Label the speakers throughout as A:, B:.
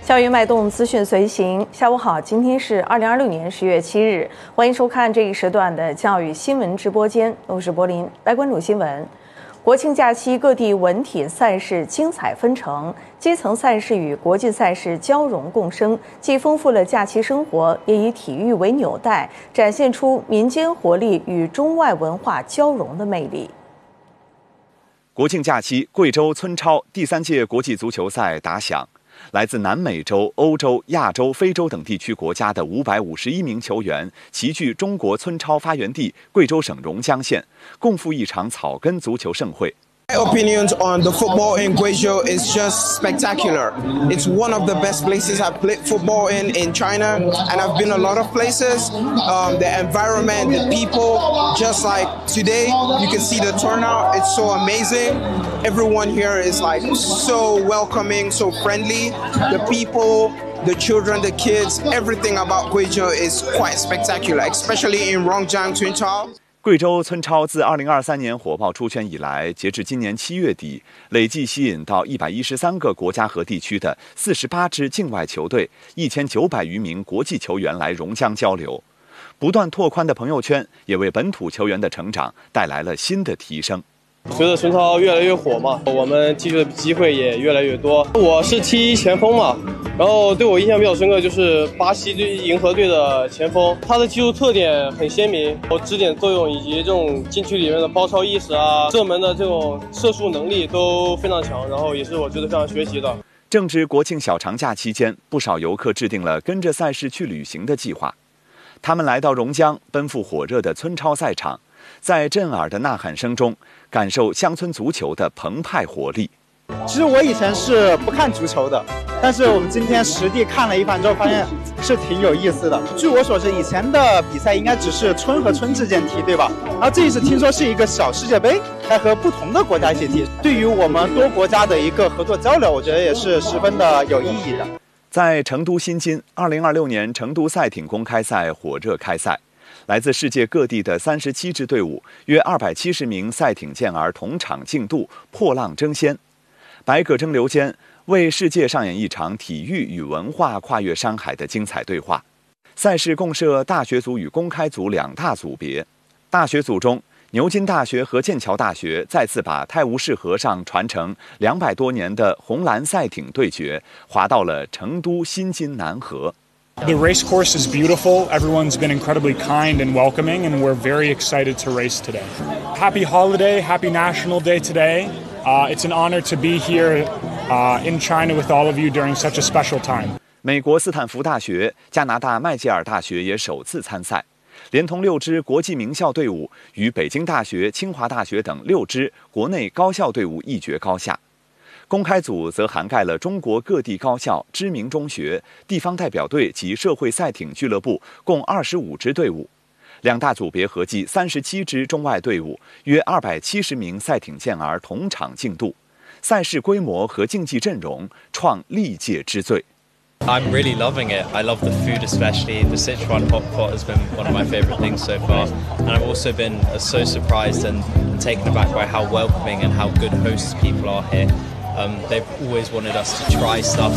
A: 教育脉动，资讯随行。下午好，今天是2026年10月7日，欢迎收看这一时段的教育新闻直播间，我是柏林。来关注新闻。国庆假期，各地文体赛事精彩纷呈，基层赛事与国际赛事交融共生，既丰富了假期生活，也以体育为纽带，展现出民间活力与中外文化交融的魅力。
B: 国庆假期，贵州村超第3届国际足球赛打响。来自南美洲、欧洲、亚洲、非洲等地区国家的551名球员齐聚中国村超发源地贵州省榕江县，共赴一场草根足球盛会。
C: My opinions on the football in Guizhou is just spectacular. It's one of the best places I've played football in China, and I've been a lot of places. The environment, the people, just like today, you can see the turnout. It's so amazing. Everyone here is like so welcoming, so friendly. The people, the children, the kids, everything about Guizhou is quite spectacular, especially in Rongjiang Tuntao.
B: 贵州村超自2023年火爆出圈以来，截至今年7月底，累计吸引到113个国家和地区的48支境外球队，1900余名国际球员来榕江交流。不断拓宽的朋友圈，也为本土球员的成长带来了新的提升。
D: 随着村超越来越火嘛，我们踢球的机会也越来越多。我是踢前锋嘛，然后对我印象比较深刻就是巴西队银河队的前锋，他的技术特点很鲜明，支点作用以及这种禁区里面的包抄意识啊，射门的这种射术能力都非常强，然后也是我觉得非常学习的。
B: 正值国庆小长假期间，不少游客制定了跟着赛事去旅行的计划。他们来到榕江，奔赴火热的村超赛场，在震耳的呐喊声中，感受乡村足球的澎湃活力。
E: 其实我以前是不看足球的，但是我们今天实地看了一番之后，发现是挺有意思的。据我所知，以前的比赛应该只是村和村之间踢，对吧？然后这一次听说是一个小世界杯，来和不同的国家一起踢，对于我们多国家的一个合作交流，我觉得也是十分的有意义的。
B: 在成都新津，2026年成都赛艇公开赛火热开赛。来自世界各地的37支队伍，约270名赛艇健儿同场竞渡，破浪争先。百舸争流间，为世界上演一场体育与文化跨越山海的精彩对话。赛事共设大学组与公开组2大组别。大学组中，牛津大学和剑桥大学再次把泰晤士河上传承200多年的红蓝赛艇对决，划到了成都新津南河。
F: The race course is beautiful. Everyone's been incredibly kind and welcoming, and we're very excited to race today. Happy holiday, happy National Day today. It's an honor to be here in China with all of you during such a special time.
B: 美国斯坦福大学、加拿大麦吉尔大学也首次参赛，连同6支国际名校队伍与北京大学、清华大学等6支国内高校队伍一决高下。公开组则涵盖了中国各地高校、知名中学、地方代表队及社会赛艇俱乐部共25支队伍，2大组别合计37支中外队伍，约270名赛艇健儿同场竞渡，赛事规模和竞技阵容创历届之最。
G: I'm really loving it. I love the food, especially the Sichuan hot pot has been one of my favorite things so far. And I've also been so surprised and taken aback by how welcoming and how good hosts people are here. They've always wanted us to try stuff.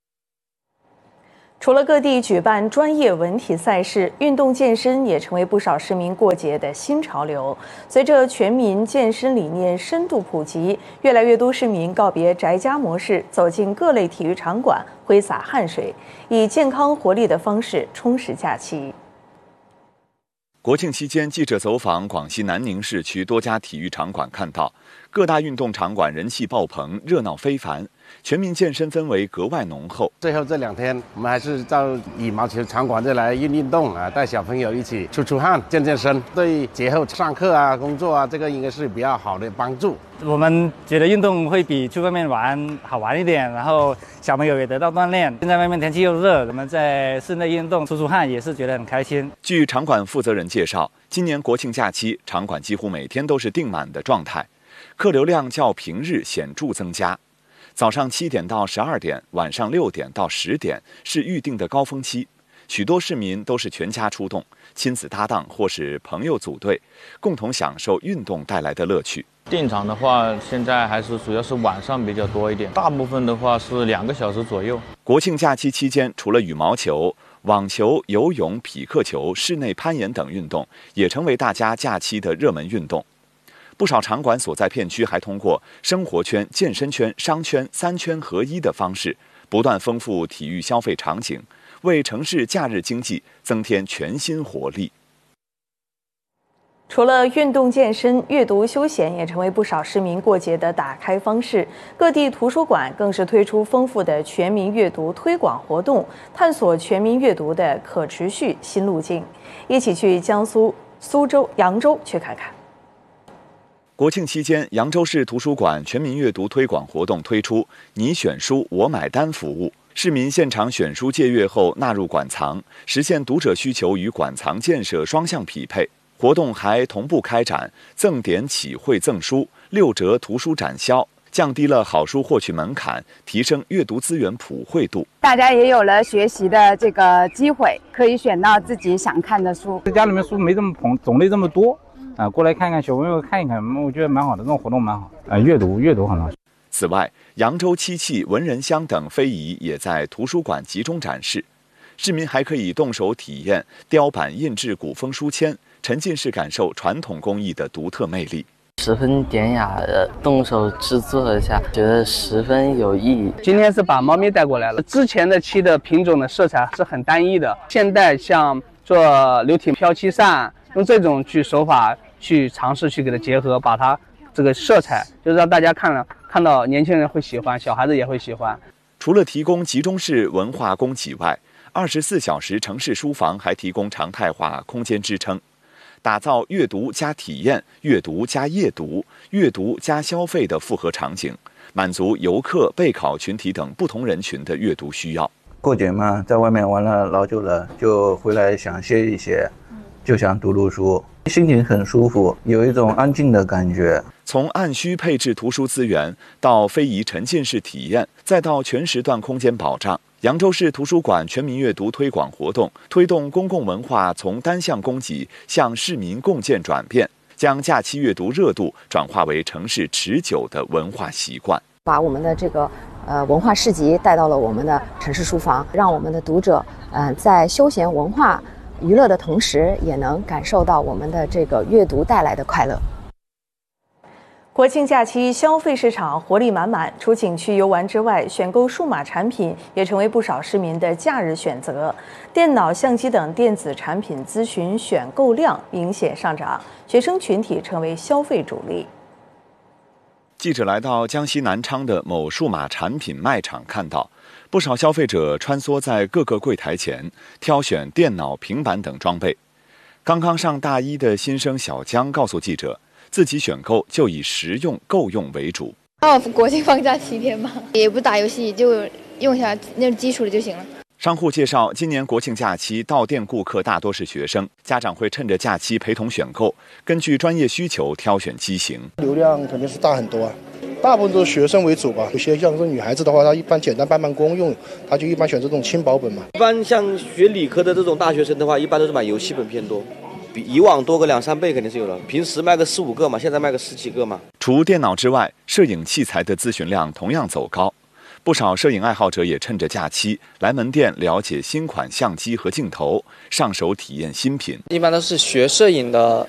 A: 除了各地举办专业文体赛事，运动健身也成为不少市民过节的新潮流。随着全民健身理念深度普及，越来越多市民告别宅家模式，走进各类体育场馆，挥洒汗水，以健康活力的方式充实假期。
B: 国庆期间，记者走访广西南宁市区多家体育场馆，看到各大运动场馆人气爆棚，热闹非凡，全民健身氛围格外浓厚。
H: 最后这2天，我们还是到羽毛球场馆这来运动啊，带小朋友一起出汗、健身，对节后上课啊、工作啊，这个应该是比较好的帮助。
E: 我们觉得运动会比去外面玩好玩一点，然后小朋友也得到锻炼。现在外面天气又热，我们在室内运动出汗也是觉得很开心。
B: 据场馆负责人介绍，今年国庆假期，场馆几乎每天都是订满的状态，客流量较平日显著增加。早上7点到12点，晚上6点到10点是预定的高峰期。许多市民都是全家出动，亲子搭档或是朋友组队，共同享受运动带来的乐趣。
I: 订场的话，现在还是主要是晚上比较多一点，大部分的话是2个小时左右。
B: 国庆假期期间，除了羽毛球、网球、游泳、匹克球、室内攀岩等运动，也成为大家假期的热门运动。不少场馆所在片区还通过生活圈、健身圈、商圈3圈合一的方式，不断丰富体育消费场景，为城市假日经济增添全新活力。
A: 除了运动健身，阅读休闲也成为不少市民过节的打开方式。各地图书馆更是推出丰富的全民阅读推广活动，探索全民阅读的可持续新路径。一起去江苏苏州、扬州去看看。
B: 国庆期间，扬州市图书馆全民阅读推广活动推出“你选书，我买单”服务，市民现场选书借阅后纳入馆藏，实现读者需求与馆藏建设双向匹配。活动还同步开展赠点启惠赠书、6折图书展销，降低了好书获取门槛，提升阅读资源普惠度。
J: 大家也有了学习的这个机会，可以选到自己想看的书。
K: 家里面书没这么捧，种类这么多啊，过来看看，小朋友看一看，我觉得蛮好的，这种活动蛮好啊，阅读很好。
B: 此外，扬州漆器、文人香等非遗也在图书馆集中展示，市民还可以动手体验雕版印制古风书签，沉浸式感受传统工艺的独特魅力。
L: 十分典雅的动手制作一下，觉得十分有意义。
M: 今天是把猫咪带过来了，之前的漆的品种的色彩是很单一的，现在像做流体飘漆扇，用这种手法去尝试去给它结合，把它这个色彩就让大家看到年轻人会喜欢，小孩子也会喜欢。
B: 除了提供集中式文化供给外，24小时城市书房还提供常态化空间支撑，打造阅读加体验、阅读加夜读、阅读加消费的复合场景，满足游客、备考群体等不同人群的阅读需要。
N: 过节嘛，在外面玩了老久了，就回来想歇一歇，就想读书，心情很舒服，有一种安静的感觉。
B: 从按需配置图书资源，到非遗沉浸式体验，再到全时段空间保障，扬州市图书馆全民阅读推广活动推动公共文化从单向供给向市民共建转变，将假期阅读热度转化为城市持久的文化习惯。
O: 把我们的这个文化市集带到了我们的城市书房，让我们的读者在休闲文化娱乐的同时，也能感受到我们的这个阅读带来的快乐。
A: 国庆假期消费市场活力满满，除景区游玩之外，选购数码产品也成为不少市民的假日选择。电脑、相机等电子产品咨询选购量明显上涨，学生群体成为消费主力。
B: 记者来到江西南昌的某数码产品卖场，看到不少消费者穿梭在各个柜台前，挑选电脑、平板等装备。刚刚上大一的新生小江告诉记者，自己选购就以实用够用为主。
P: 国庆放假7天嘛，也不打游戏，就用一下那种基础的就行了。
B: 商户介绍，今年国庆假期到店顾客大多是学生，家长会趁着假期陪同选购，根据专业需求挑选机型。
Q: 流量肯定是大很多啊，大部分都是学生为主吧。有些像是女孩子的话，她一般简单办公用，她就一般选这种轻薄本嘛。
R: 一般像学理科的这种大学生的话，一般都是买游戏本偏多。比以往多个2-3倍肯定是有了，平时卖个4、5个嘛，现在卖个10几个嘛。
B: 除电脑之外，摄影器材的咨询量同样走高，不少摄影爱好者也趁着假期来门店了解新款相机和镜头，上手体验新品。
S: 一般都是学摄影的